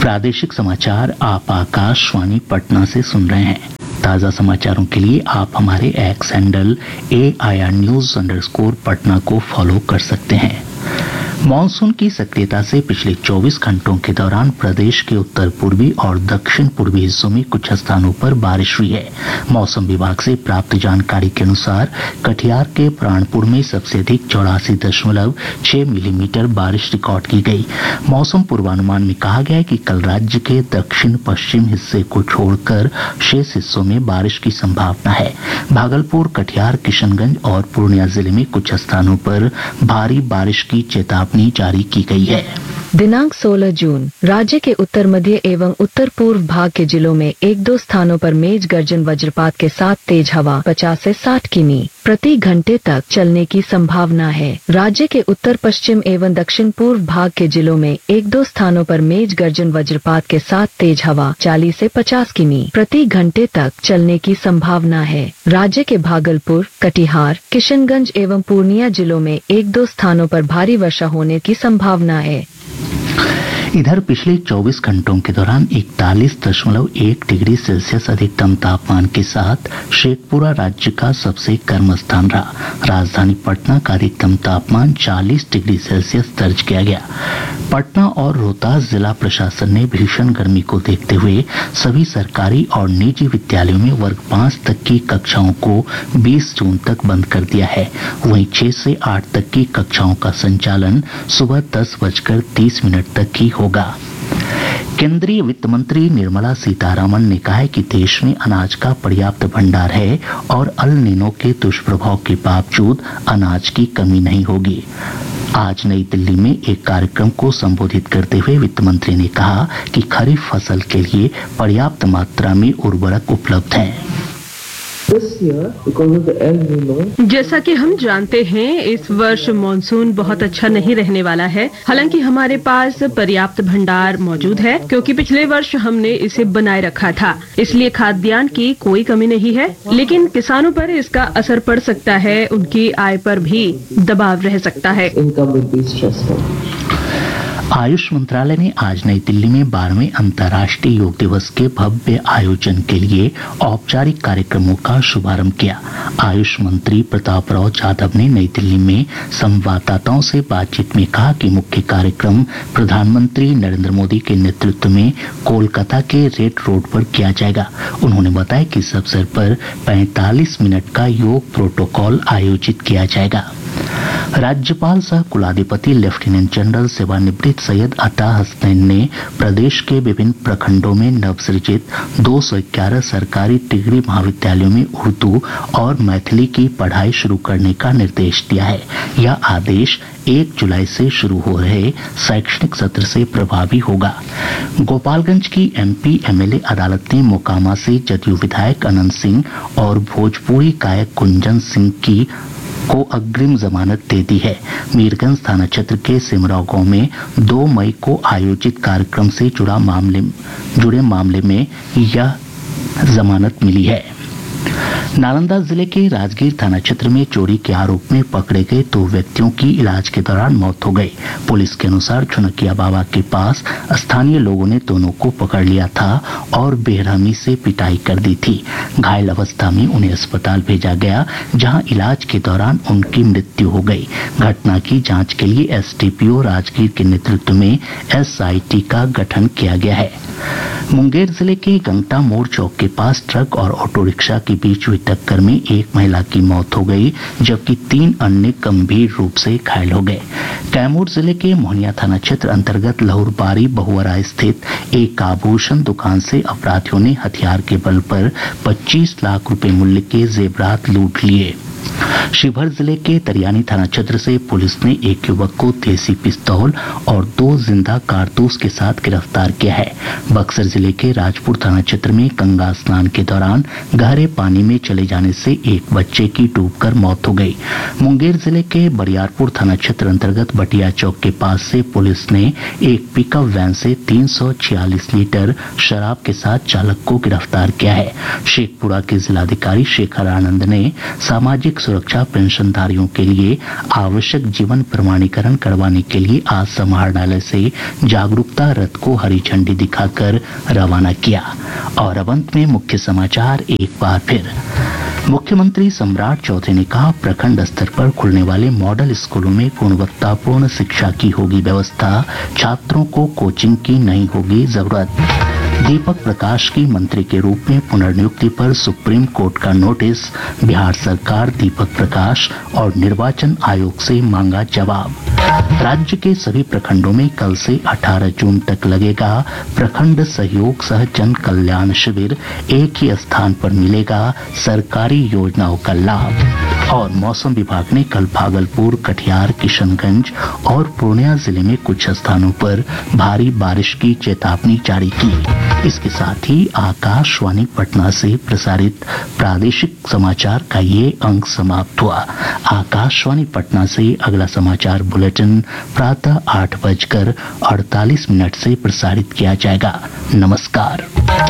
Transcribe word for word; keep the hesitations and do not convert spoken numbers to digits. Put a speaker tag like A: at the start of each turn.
A: प्रादेशिक समाचार आप आकाशवाणी पटना से सुन रहे हैं। ताज़ा समाचारों के लिए आप हमारे x handle A I R news underscore Patna को फॉलो कर सकते हैं। मानसून की सक्रियता से पिछले चौबीस घंटों के दौरान प्रदेश के उत्तर पूर्वी और दक्षिण पूर्वी हिस्सों में कुछ स्थानों पर बारिश हुई है। मौसम विभाग से प्राप्त जानकारी के अनुसार कटिहार के प्राणपुर में सबसे अधिक चौरासी दशमलव छह मिलीमीटर बारिश रिकॉर्ड की गई। मौसम पूर्वानुमान में कहा गया है कि कल राज्य के दक्षिण पश्चिम हिस्से को छोड़कर शेष हिस्सों में बारिश की संभावना है। भागलपुर, कटिहार, किशनगंज और पूर्णिया जिले में कुछ स्थानों पर भारी बारिश की चेतावनी जारी की गई है।
B: दिनांक सोलह जून राज्य के उत्तर मध्य एवं उत्तर पूर्व भाग के जिलों में एक दो स्थानों पर मेघ गर्जन वज्रपात के साथ तेज हवा पचास से साठ किमी प्रति घंटे तक चलने की संभावना है। राज्य के उत्तर पश्चिम एवं दक्षिण पूर्व भाग के जिलों में एक दो स्थानों पर मेघ गर्जन वज्रपात के साथ तेज हवा चालीस से पचास किमी प्रति घंटे तक चलने की संभावना है। राज्य के भागलपुर, कटिहार, किशनगंज एवं पूर्णिया जिलों में एक दो स्थानों पर भारी वर्षा होने की संभावना है।
A: इधर पिछले चौबीस घंटों के दौरान इकतालीस दशमलव एक डिग्री सेल्सियस अधिकतम तापमान के साथ शेखपुरा राज्य का सबसे गर्म स्थान रहा। राजधानी पटना का अधिकतम तापमान चालीस डिग्री सेल्सियस दर्ज किया गया। पटना और रोहतास जिला प्रशासन ने भीषण गर्मी को देखते हुए सभी सरकारी और निजी विद्यालयों में वर्ग पाँच तक की कक्षाओं को बीस जून तक बंद कर दिया है। वहीं छह से आठ तक की कक्षाओं का संचालन सुबह दस बजकर तीस मिनट तक ही होगा। केंद्रीय वित्त मंत्री निर्मला सीतारामन ने कहा है कि देश में अनाज का पर्याप्त भंडार है और अल नीनो के दुष्प्रभाव के बावजूद अनाज की कमी नहीं होगी। आज नई दिल्ली में एक कार्यक्रम को संबोधित करते हुए वित्त मंत्री ने कहा कि खरीफ फसल के लिए पर्याप्त मात्रा में उर्वरक उपलब्ध हैं।
C: जैसा कि हम जानते हैं, इस वर्ष मानसून बहुत अच्छा नहीं रहने वाला है। हालांकि हमारे पास पर्याप्त भंडार मौजूद है क्योंकि पिछले वर्ष हमने इसे बनाए रखा था, इसलिए खाद्यान्न की कोई कमी नहीं है। लेकिन किसानों पर इसका असर पड़ सकता है, उनकी आय पर भी दबाव रह सकता है।
A: आयुष मंत्रालय ने आज नई दिल्ली में बारहवें अंतर्राष्ट्रीय योग दिवस के भव्य आयोजन के लिए औपचारिक कार्यक्रमों का शुभारंभ किया। आयुष मंत्री प्रताप राव जाधव ने नई दिल्ली में संवाददाताओं से बातचीत में कहा कि मुख्य कार्यक्रम प्रधानमंत्री नरेंद्र मोदी के नेतृत्व में कोलकाता के रेड रोड पर किया जाएगा। उन्होंने बताया कि इस अवसर पर पैंतालीस मिनट का योग प्रोटोकॉल आयोजित किया जाएगा। राज्यपाल सह कुलाधिपति लेफ्टिनेंट जनरल सेवानिवृत्त सैयद अता हसनैन ने प्रदेश के विभिन्न प्रखंडों में नवसृजित दो सौ ग्यारह सरकारी डिग्री महाविद्यालयों में उर्दू और मैथिली की पढ़ाई शुरू करने का निर्देश दिया है। यह आदेश एक जुलाई से शुरू हो रहे शैक्षणिक सत्र से प्रभावी होगा। गोपालगंज की एमपी एमएलए अदालत ने मोकामा से जदयू विधायक अनंत सिंह और भोजपुरी गायक गुंजन सिंह की को अग्रिम जमानत दे दी है। मीरगंज थाना क्षेत्र के सिमराव गांव में दो मई को आयोजित कार्यक्रम से जुड़ा मामले जुड़े मामले में यह जमानत मिली है। नालंदा जिले के राजगीर थाना क्षेत्र में चोरी के आरोप में पकड़े गए दो व्यक्तियों की इलाज के दौरान मौत हो गई। पुलिस के अनुसार छुनकिया बाबा के पास स्थानीय लोगों ने दोनों को पकड़ लिया था और बेरहमी से पिटाई कर दी थी। घायल अवस्था में उन्हें अस्पताल भेजा गया, जहां इलाज के दौरान उनकी मृत्यु हो गई। घटना की जांच के लिए एसडीपीओ राजगीर के नेतृत्व में एसआईटी का गठन किया गया है। मुंगेर जिले के गंगटा मोड़ चौक के पास ट्रक और ऑटो रिक्शा के बीच हुई टक्कर में एक महिला की मौत हो गई, जबकि तीन अन्य गंभीर रूप से घायल हो गए। कैमूर जिले के मोहनिया थाना क्षेत्र अंतर्गत लहुरबारी बहुवरा स्थित एक आभूषण दुकान से अपराधियों ने हथियार के बल पर पच्चीस लाख रुपए मूल्य के जेवरात लूट लिए। शिवहर जिले के तरियानी थाना क्षेत्र से पुलिस ने एक युवक को देसी पिस्तौल और दो जिंदा कारतूस के साथ गिरफ्तार किया है। बक्सर जिले के राजपुर थाना क्षेत्र में गंगा स्नान के दौरान गहरे पानी में चले जाने से एक बच्चे की डूबकर मौत हो गई। मुंगेर जिले के बरियारपुर थाना क्षेत्र अंतर्गत बटिया चौक के पास से पुलिस ने एक पिकअप वैन से तीन सौ छियालीस लीटर शराब के साथ चालक को गिरफ्तार किया है। शेखपुरा के जिलाधिकारी शेखर आनंद ने सामाजिक सामाजिक सुरक्षा पेंशनधारियों के लिए आवश्यक जीवन प्रमाणीकरण करवाने के लिए आज समाहरणालय से जागरूकता रथ को हरी झंडी दिखाकर रवाना किया। और अब अंत में मुख्य समाचार एक बार फिर। मुख्यमंत्री सम्राट चौधरी ने कहा, प्रखंड स्तर पर खुलने वाले मॉडल स्कूलों में गुणवत्तापूर्ण शिक्षा की होगी व्यवस्था, छात्रों को कोचिंग की नहीं होगी जरूरत। दीपक प्रकाश की मंत्री के रूप में पुनर्नियुक्ति पर सुप्रीम कोर्ट का नोटिस, बिहार सरकार दीपक प्रकाश और निर्वाचन आयोग से मांगा जवाब। राज्य के सभी प्रखंडों में कल से अठारह जून तक लगेगा प्रखंड सहयोग सह जन कल्याण शिविर, एक ही स्थान पर मिलेगा सरकारी योजनाओं का लाभ। और मौसम विभाग ने कल भागलपुर, कटिहार, किशनगंज और पूर्णिया जिले में कुछ स्थानों पर भारी बारिश की चेतावनी जारी की। इसके साथ ही आकाशवाणी पटना से प्रसारित प्रादेशिक समाचार का ये अंक समाप्त हुआ। आकाशवाणी पटना से अगला समाचार बुलेटिन प्रातः आठ बजकर अड़तालीस मिनट से प्रसारित किया जाएगा। नमस्कार।